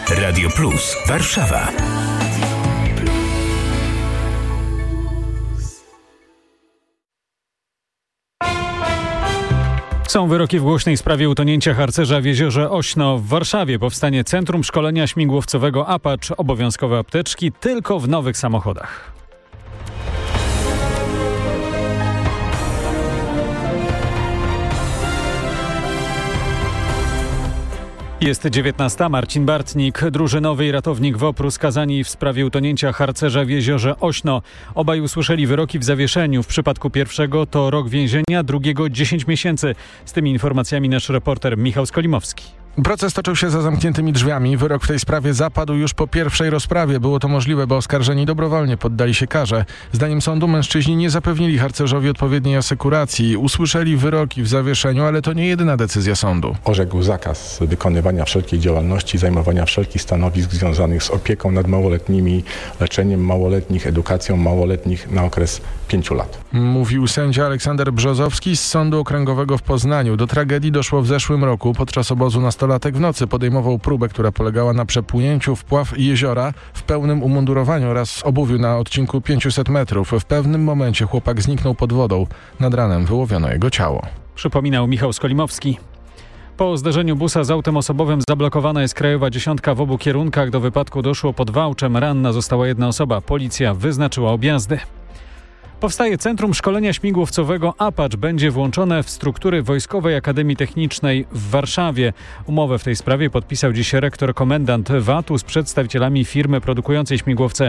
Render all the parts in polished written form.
Radio Plus Warszawa. Są wyroki w głośnej sprawie utonięcia harcerza w jeziorze Ośno w Warszawie. Powstanie Centrum Szkolenia Śmigłowcowego Apache, obowiązkowe apteczki tylko w nowych samochodach. Jest 19. Marcin Bartnik, drużynowy i ratownik WOPR-u skazani w sprawie utonięcia harcerza w jeziorze Ośno. Obaj usłyszeli wyroki w zawieszeniu. W przypadku pierwszego to rok więzienia, drugiego 10 miesięcy. Z tymi informacjami nasz reporter Michał Skolimowski. Proces toczył się za zamkniętymi drzwiami. Wyrok w tej sprawie zapadł już po pierwszej rozprawie. Było to możliwe, bo oskarżeni dobrowolnie poddali się karze. Zdaniem sądu mężczyźni nie zapewnili harcerzowi odpowiedniej asekuracji. Usłyszeli wyroki w zawieszeniu, ale to nie jedyna decyzja sądu. Orzekł zakaz wykonywania wszelkiej działalności, zajmowania wszelkich stanowisk związanych z opieką nad małoletnimi, leczeniem małoletnich, edukacją małoletnich na okres 5 lat. Mówił sędzia Aleksander Brzozowski z Sądu Okręgowego w Poznaniu. Do tragedii doszło w zeszłym roku. Podczas obozu nastolatek w nocy podejmował próbę, która polegała na przepłynięciu w pław jeziora w pełnym umundurowaniu oraz obuwiu na odcinku 500 metrów. W pewnym momencie chłopak zniknął pod wodą. Nad ranem wyłowiono jego ciało. Przypominał Michał Skolimowski. Po zderzeniu busa z autem osobowym zablokowana jest krajowa dziesiątka w obu kierunkach. Do wypadku doszło pod Wałczem. Ranna została jedna osoba. Policja wyznaczyła objazdy. Powstaje Centrum Szkolenia Śmigłowcowego Apache. Będzie włączone w struktury Wojskowej Akademii Technicznej w Warszawie. Umowę w tej sprawie podpisał dziś rektor komendant VAT-u z przedstawicielami firmy produkującej śmigłowce.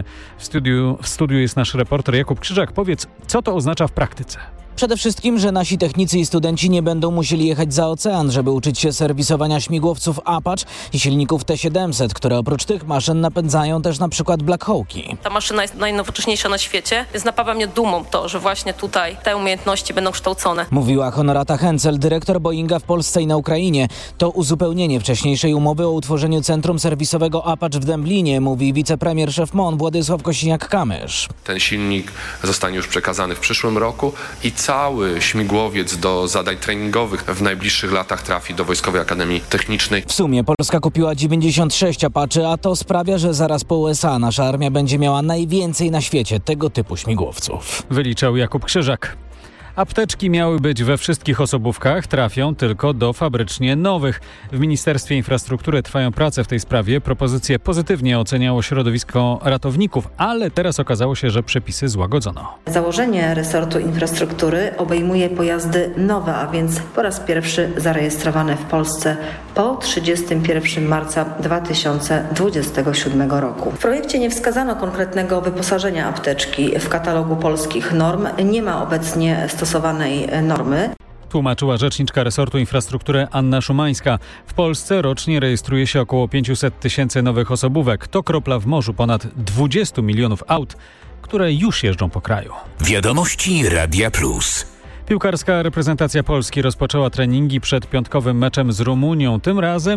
W studiu jest nasz reporter Jakub Krzyżak. Powiedz, co to oznacza w praktyce? Przede wszystkim, że nasi technicy i studenci nie będą musieli jechać za ocean, żeby uczyć się serwisowania śmigłowców Apache i silników T-700, które oprócz tych maszyn napędzają też na przykład Black Hawki. Ta maszyna jest najnowocześniejsza na świecie, więc napawa mnie dumą to, że właśnie tutaj te umiejętności będą kształcone. Mówiła Honorata Hencel, dyrektor Boeinga w Polsce i na Ukrainie. To uzupełnienie wcześniejszej umowy o utworzeniu Centrum Serwisowego Apache w Dęblinie, mówi wicepremier szef MON Władysław Kosiniak-Kamysz. Ten silnik zostanie już przekazany w przyszłym roku i cały śmigłowiec do zadań treningowych w najbliższych latach trafi do Wojskowej Akademii Technicznej. W sumie Polska kupiła 96 Apache, a to sprawia, że zaraz po USA nasza armia będzie miała najwięcej na świecie tego typu śmigłowców. Wyliczał Jakub Krzyżak. Apteczki miały być we wszystkich osobówkach, trafią tylko do fabrycznie nowych. W Ministerstwie Infrastruktury trwają prace w tej sprawie. Propozycje pozytywnie oceniało środowisko ratowników, ale teraz okazało się, że przepisy złagodzono. Założenie resortu infrastruktury obejmuje pojazdy nowe, a więc po raz pierwszy zarejestrowane w Polsce po 31 marca 2027 roku. W projekcie nie wskazano konkretnego wyposażenia apteczki. W katalogu polskich norm nie ma obecnie stosowanej normy. Tłumaczyła rzeczniczka resortu infrastruktury Anna Szumańska. W Polsce rocznie rejestruje się około 500 tysięcy nowych osobówek. To kropla w morzu ponad 20 milionów aut, które już jeżdżą po kraju. Wiadomości Radia Plus. Piłkarska reprezentacja Polski rozpoczęła treningi przed piątkowym meczem z Rumunią. Tym razem